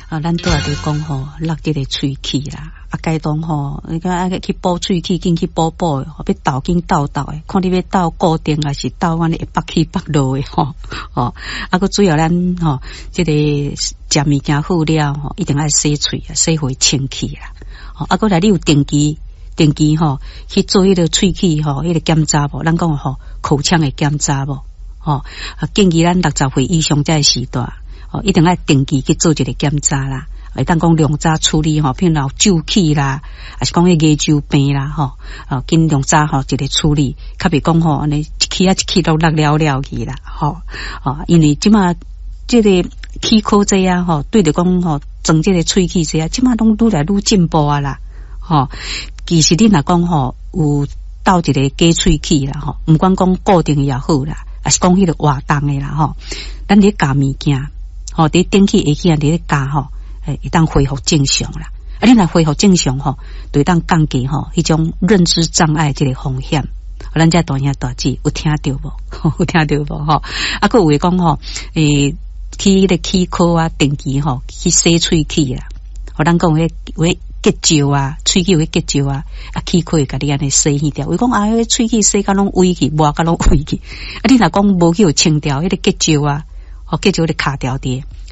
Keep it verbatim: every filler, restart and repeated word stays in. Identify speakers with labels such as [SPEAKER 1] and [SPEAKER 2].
[SPEAKER 1] 啊，咱都在讲吼，落这个喙齿啦。啊，该当吼，你看啊，去补喙齿，紧去补补的，要倒紧倒倒的，看你要倒固定还是倒安尼会北起北落的吼，哦，啊，个主要咱吼，这个食物件好了吼，一定要洗喙啊，洗回清气啦。哦，啊，过来你有定期定期吼去做迄个喙齿吼，迄个检查无？咱讲吼口腔的检查无？哦，啊，建议咱六十岁以上才会时代，哦，一定要定期去做一个检查啦。会当讲量早处理吼，譬如讲皱气啦，还是讲迄牙周病啦吼，啊，尽量早吼一个处理，较别讲吼安尼一气啊一气都落了了去啦，吼，啊，因为即马这个齿科这啊吼，对着讲吼，整这个喙齿这啊，即马拢愈来愈进步啊啦，吼，其实你若讲吼有斗一个假喙齿啦吼，毋管讲固定也好啦，还是讲迄个活动的啦吼，咱咧教物件，吼，伫顶起下起啊，伫咧教吼。诶，一旦恢复正常啦，啊，你若恢复正常吼，对当降低吼迄种认知障碍这个风险。咱这大兄大姐有听到无？有听到无？吼，啊，佮有诶讲吼，诶，去迄个齿科啊，定期吼去洗喙齿啦。互咱讲迄迄结石啊，喙齿有迄结石啊，啊，齿科会甲你安尼洗去掉。伊讲啊，迄喙齿洗甲拢歪去，磨甲拢歪去。啊，你若讲无去有清掉迄个结石啊，吼结石咧卡掉伫。